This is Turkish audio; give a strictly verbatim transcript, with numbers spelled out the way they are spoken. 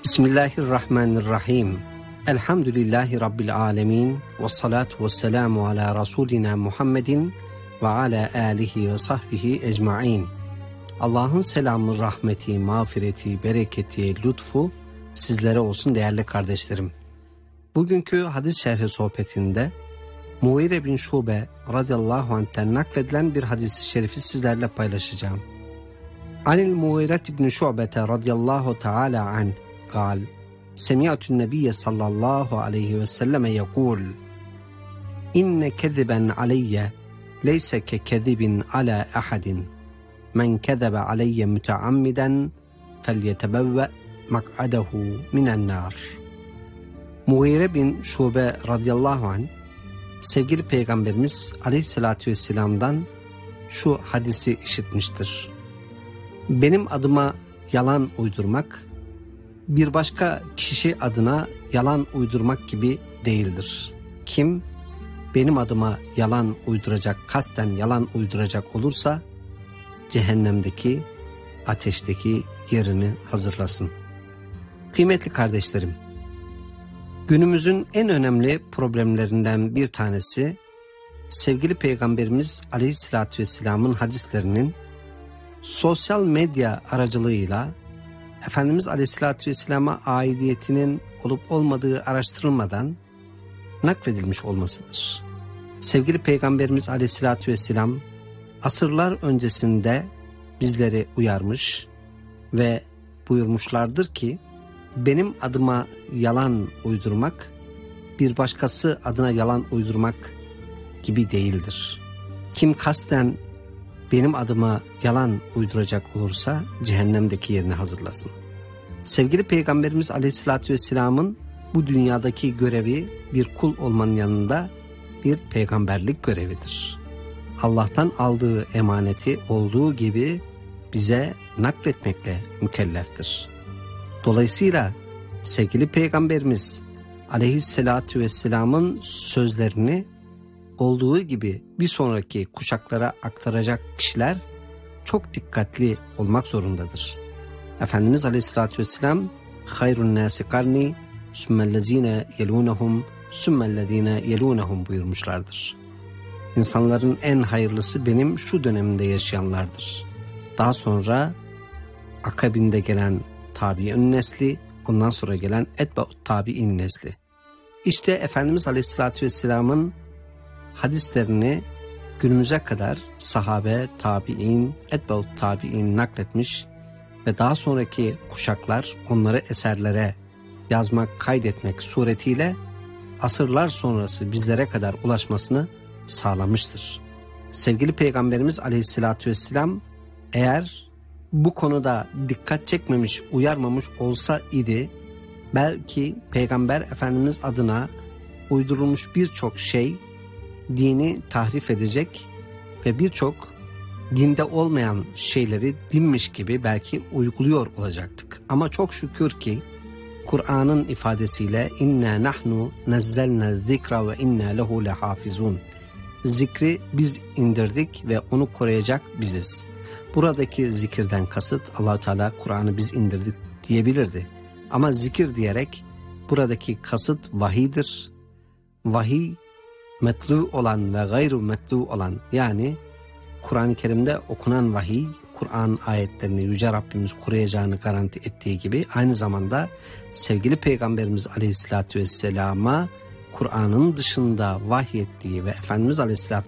Bismillahirrahmanirrahim. Elhamdülillahi Rabbil alemin. Vessalatu vesselamu ala Resulina Muhammedin ve ala alihi ve sahbihi ecmain. Allah'ın selamı, rahmeti, mağfireti, bereketi, lütfu sizlere olsun değerli kardeşlerim. Bugünkü hadis şerhi sohbetinde Mughire bin Şube radıyallahu anh'ten nakledilen bir hadis-i şerifi sizlerle paylaşacağım. Anil Mughire bin Şube radıyallahu teala anh قال سمعت النبي صلى الله عليه وسلم يقول إن كذبا علي ليس ككذب على أحد من كذب علي متعمدا فليتبوأ مقعده من النار. Mughire bin Şube radıyallahu anh sevgili Peygamberimiz aleyhissalatü vesselam'dan şu hadisi işitmiştir. Benim adıma yalan uydurmak bir başka kişi adına yalan uydurmak gibi değildir. Kim benim adıma yalan uyduracak, kasten yalan uyduracak olursa cehennemdeki ateşteki yerini hazırlasın. Kıymetli kardeşlerim, günümüzün en önemli problemlerinden bir tanesi sevgili Peygamberimiz Aleyhisselatü Vesselam'ın hadislerinin sosyal medya aracılığıyla Efendimiz Aleyhisselatü Vesselam'a aidiyetinin olup olmadığı araştırılmadan nakledilmiş olmasıdır. Sevgili Peygamberimiz Aleyhisselatü Vesselam asırlar öncesinde bizleri uyarmış ve buyurmuşlardır ki benim adıma yalan uydurmak bir başkası adına yalan uydurmak gibi değildir. Kim kasten benim adıma yalan uyduracak olursa cehennemdeki yerini hazırlasın. Sevgili Peygamberimiz Aleyhisselatü Vesselam'ın bu dünyadaki görevi bir kul olmanın yanında bir peygamberlik görevidir. Allah'tan aldığı emaneti olduğu gibi bize nakletmekle mükelleftir. Dolayısıyla sevgili Peygamberimiz Aleyhisselatü Vesselam'ın sözlerini olduğu gibi bir sonraki kuşaklara aktaracak kişiler çok dikkatli olmak zorundadır. Efendimiz Aleyhisselatü Vesselam hayrun nâsi karni sümmellezîne yelûnehum sümmellezîne yelûnehum buyurmuşlardır. İnsanların en hayırlısı benim şu döneminde yaşayanlardır. Daha sonra akabinde gelen tabi'in nesli, ondan sonra gelen etba'ut tabi'in nesli. İşte Efendimiz Aleyhisselatü Vesselam'ın hadislerini günümüze kadar sahabe, tabi'in, etba'ut tabi'in nakletmiş ve daha sonraki kuşaklar onları eserlere yazmak, kaydetmek suretiyle asırlar sonrası bizlere kadar ulaşmasını sağlamıştır. Sevgili Peygamberimiz Aleyhisselatü Vesselam eğer bu konuda dikkat çekmemiş, uyarmamış olsa idi, belki Peygamber Efendimiz adına uydurulmuş birçok şey dini tahrif edecek ve birçok dinde olmayan şeyleri dinmiş gibi belki uyguluyor olacaktık. Ama çok şükür ki Kur'an'ın ifadesiyle inna nahnu nazzalna zikra ve inna lehu lehafizun. Zikri biz indirdik ve onu koruyacak biziz. Buradaki zikirden kasıt Allah-u Teala Kur'an'ı biz indirdik diyebilirdi. Ama zikir diyerek buradaki kasıt vahiydir. Vahiy metlu olan ve gayru metlu olan, yani Kur'an-ı Kerim'de okunan vahiy, Kur'an ayetlerini Yüce Rabbimiz koruyacağını garanti ettiği gibi aynı zamanda sevgili Peygamberimiz Aleyhisselatü Vesselam'a Kur'an'ın dışında vahyettiği ve Efendimiz Aleyhisselatü